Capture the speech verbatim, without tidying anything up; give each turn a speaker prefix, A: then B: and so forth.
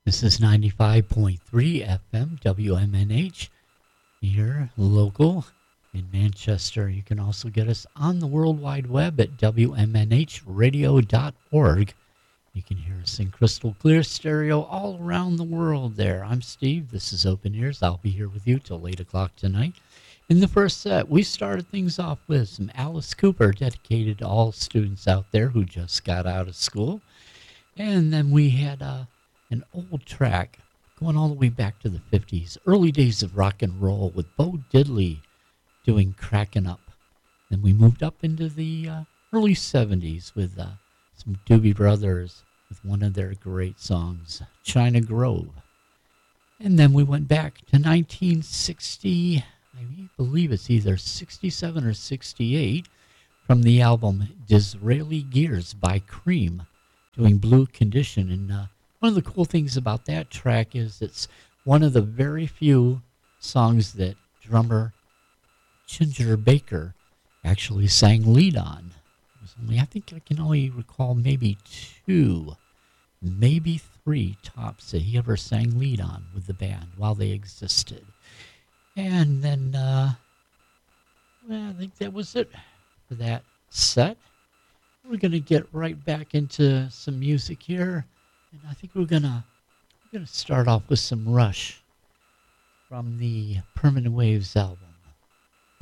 A: This is ninety-five point three F M W M N H, here local in Manchester. You can also get us on the World Wide Web at W M N H radio dot org. You can hear us in crystal clear stereo all around the world there. I'm Steve. This is Open Ears. I'll be here with you till eight o'clock tonight. In the first set, we started things off with some Alice Cooper, dedicated to all students out there who just got out of school. And then we had uh, an old track going all the way back to the fifties, early days of rock and roll with Bo Diddley doing Crackin' Up. Then we moved up into the uh, early seventies with uh, some Doobie Brothers with one of their great songs, China Grove. And then we went back to nineteen sixty, I believe it's either sixty-seven or sixty-eight, from the album Disraeli Gears by Cream, doing Blue Condition. And uh, one of the cool things about that track is it's one of the very few songs that drummer Ginger Baker actually sang lead on. It was only, I think I can only recall maybe two, maybe three tops that he ever sang lead on with the band while they existed. And then, uh, well, I think that was it for that set. We're going to get right back into some music here. And I think we're going to we're gonna start off with some Rush from the Permanent Waves album.